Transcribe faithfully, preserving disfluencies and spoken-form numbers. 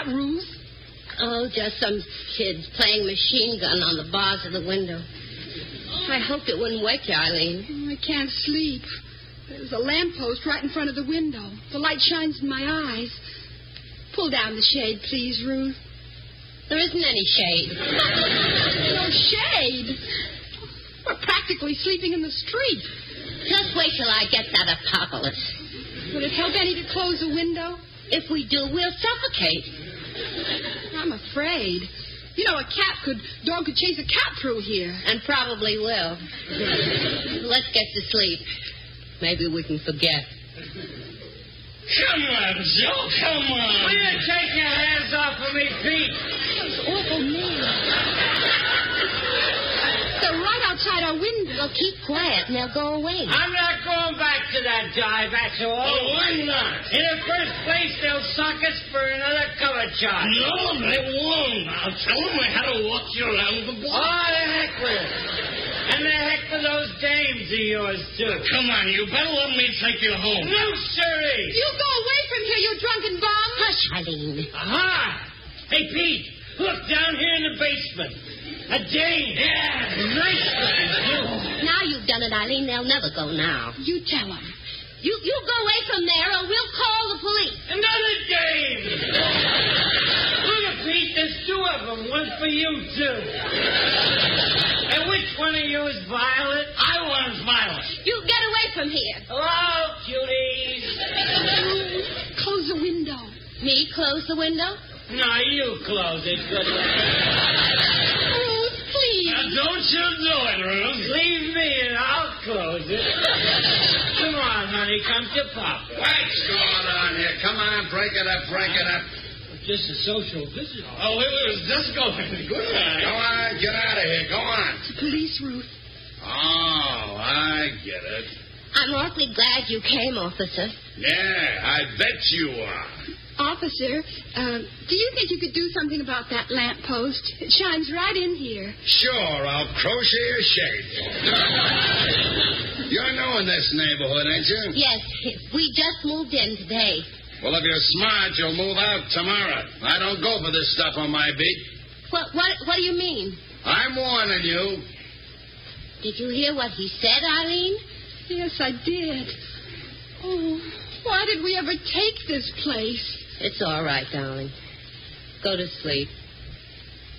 that, Ruth? Oh, just some kids playing machine gun on the bars of the window. I hoped it wouldn't wake you, Eileen. Oh, I can't sleep. There's a lamppost right in front of the window. The light shines in my eyes. Pull down the shade, please, Ruth. There isn't any shade. No shade. We're practically sleeping in the street. Just wait till I get that apocalypse. Would it help any to close the window? If we do, we'll suffocate. I'm afraid. You know, a cat could, dog could chase a cat through here. And probably will. Let's get to sleep. Maybe we can forget. Come on, Joe, come on. Will you take your hands off of me, Pete? Those awful men. They're right outside our window. Well, keep quiet and they'll go away. I'm not going back to that dive, that's all. Oh, why not? In the first place, they'll suck us for another cover charge. No, they won't. I'll tell them I had to walk you around the block. Oh, the heck with it. And the heck with those dames of yours, too. Come on, you better let me take you home. No, sirree. You go away from here, you drunken bum. Hush, Eileen. Aha! Hey, Pete, look down here in the basement. A dame. Yeah, nice looking, too. Now you've done it, Eileen. They'll never go now. You tell them. You you go away from there or we'll call the police. Another dame. Look at Pete, there's two of them. One for you, too. And which one of you is Violet? I want Violet. You get away from here. Hello, cuties. Close the window. Me close the window? No, you close it. Good Ruth, please. Now, don't you do it, Ruth. Leave me and I'll close it. Come on, honey, come to Papa. What's going on here? Come on, break it up, break it up. Just a social visit. Oh, it was just going. Good night. Go on, get out of here. Go on. The police, Ruth. Oh, I get it. I'm awfully glad you came, officer. Yeah, I bet you are. Officer, uh, do you think you could do something about that lamppost? It shines right in here. Sure, I'll crochet a shade. You're new in this neighborhood, ain't you? Yes, we just moved in today. Well, if you're smart, you'll move out tomorrow. I don't go for this stuff on my beat. What what what do you mean? I'm warning you. Did you hear what he said, Eileen? Yes, I did. Oh, why did we ever take this place? It's all right, darling. Go to sleep.